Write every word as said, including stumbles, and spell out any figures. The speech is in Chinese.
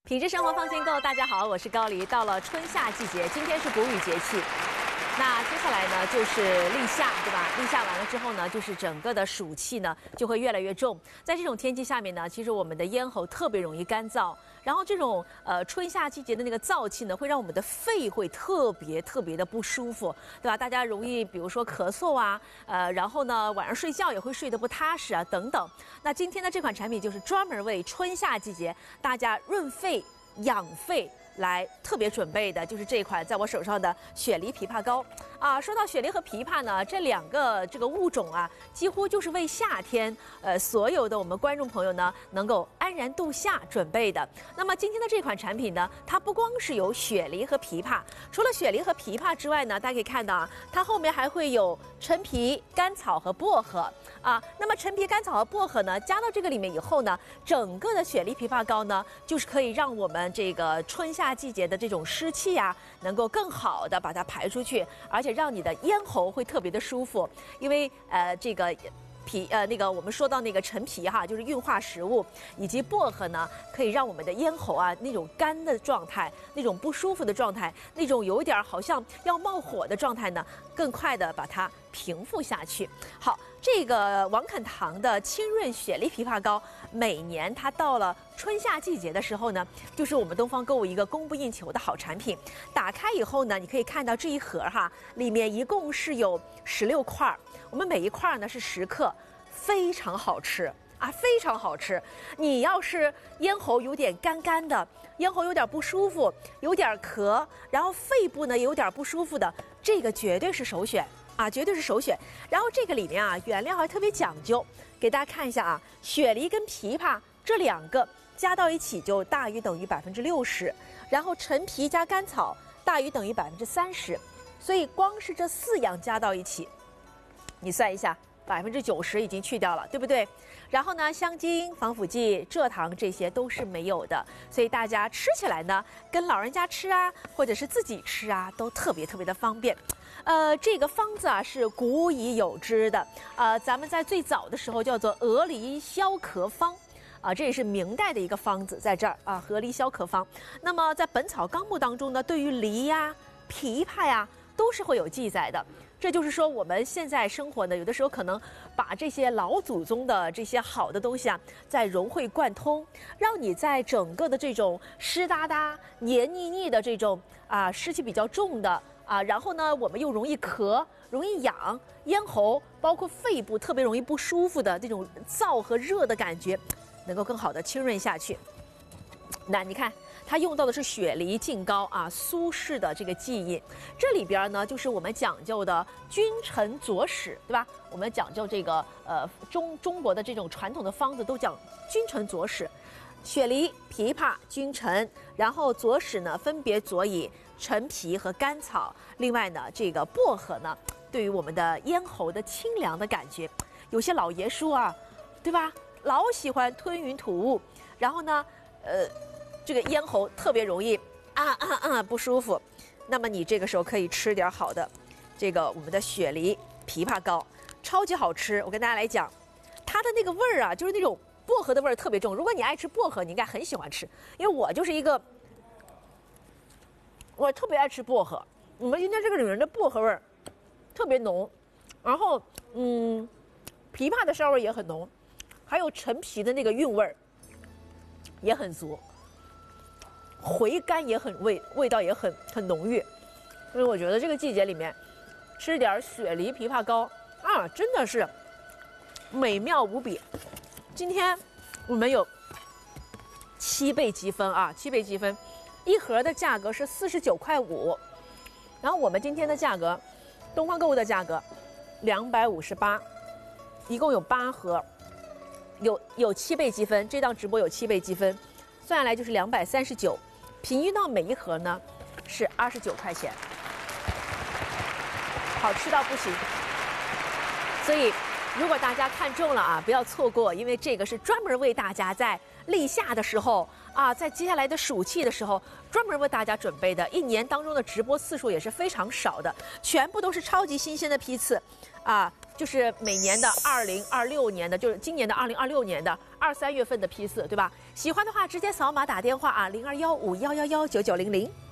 品质生活放心购，大家好，我是高黎。到了春夏季节，今天是谷雨节气，那接下来呢就是立夏，对吧？立夏完了之后呢，就是整个的暑气呢就会越来越重。在这种天气下面呢，其实我们的咽喉特别容易干燥，然后这种呃春夏季节的那个燥气呢，会让我们的肺会特别特别的不舒服，对吧？大家容易比如说咳嗽啊，呃，然后呢晚上睡觉也会睡得不踏实啊，等等。那今天的这款产品就是专门为春夏季节大家润肺养肺来特别准备的，就是这款在我手上的雪梨枇杷膏啊。说到雪梨和枇杷呢，这两个这个物种啊，几乎就是为夏天呃所有的我们观众朋友呢能够安然度夏准备的。那么今天的这款产品呢，它不光是有雪梨和枇杷，除了雪梨和枇杷之外呢，大家可以看到啊，它后面还会有陈皮、甘草和薄荷啊。那么陈皮、甘草和薄荷呢，加到这个里面以后呢，整个的雪梨枇杷膏呢，就是可以让我们这个春夏季节的这种湿气呀、啊，能够更好的把它排出去，而且让你的咽喉会特别的舒服。因为呃这个皮呃那个我们说到那个陈皮哈，就是运化食物，以及薄荷呢，可以让我们的咽喉啊那种干的状态，那种不舒服的状态，那种有点好像要冒火的状态呢，更快的把它平复下去。好，这个王肯堂的清润雪梨枇杷膏，每年它到了春夏季节的时候呢，就是我们东方购物一个供不应求的好产品。打开以后呢，你可以看到这一盒哈，里面一共是有十六块，我们每一块呢是十克，非常好吃啊，非常好吃。你要是咽喉有点干干的，咽喉有点不舒服，有点咳，然后肺部呢有点不舒服的，这个绝对是首选啊，绝对是首选。然后这个里面啊，原料还特别讲究，给大家看一下啊，雪梨跟枇杷这两个加到一起就大于等于百分之六十，然后陈皮加甘草大于等于百分之三十，所以光是这四样加到一起，你算一下，百分之九十已经去掉了，对不对？然后呢，香精、防腐剂、蔗糖这些都是没有的，所以大家吃起来呢，跟老人家吃啊，或者是自己吃啊，都特别特别的方便。呃，这个方子啊是古已有之的，呃，咱们在最早的时候叫做鹅梨消咳方。啊，这也是明代的一个方子，在这儿啊，鹅梨消咳方。那么在《本草纲目》当中呢，对于梨呀、枇杷呀，都是会有记载的。这就是说，我们现在生活呢，有的时候可能把这些老祖宗的这些好的东西啊，再融会贯通，让你在整个的这种湿哒哒、黏腻腻的这种啊湿气比较重的啊，然后呢，我们又容易咳、容易痒，咽喉包括肺部特别容易不舒服的这种燥和热的感觉，能够更好的清润下去。那你看，它用到的是雪梨净膏啊，苏轼的这个记忆。这里边呢，就是我们讲究的君臣佐使，对吧？我们讲究这个呃中中国的这种传统的方子都讲君臣佐使。雪梨、枇杷、君臣，然后佐使呢分别佐以陈皮和甘草。另外呢，这个薄荷呢，对于我们的咽喉的清凉的感觉，有些老爷叔啊，对吧？老喜欢吞云吐雾，然后呢，呃，这个咽喉特别容易啊啊啊不舒服。那么你这个时候可以吃点好的，这个我们的雪梨枇杷膏，超级好吃。我跟大家来讲，它的那个味儿啊，就是那种薄荷的味儿特别重。如果你爱吃薄荷，你应该很喜欢吃，因为我就是一个，我特别爱吃薄荷。我们今天这个里面的薄荷味儿特别浓，然后嗯，枇杷的膻味也很浓。还有陈皮的那个韵味儿也很足，回甘也很味味道也很很浓郁，所以我觉得这个季节里面吃点雪梨枇杷膏啊，真的是美妙无比。今天我们有七倍积分啊，七倍积分，一盒的价格是四十九块五，然后我们今天的价格，东方购物的价格两百五十八，一共有八盒。有有七倍积分，这档直播有七倍积分，算下来就是两百三十九，平均到每一盒呢是二十九块钱，好吃到不行。所以如果大家看中了啊，不要错过，因为这个是专门为大家在立夏的时候啊，在接下来的暑气的时候，专门为大家准备的。一年当中的直播次数也是非常少的，全部都是超级新鲜的批次啊。 就是每年的二零二六年的，就是今年的二零二六年的二三月份的批次，对吧？喜欢的话直接扫码打电话啊，零二幺五幺幺幺九九零零。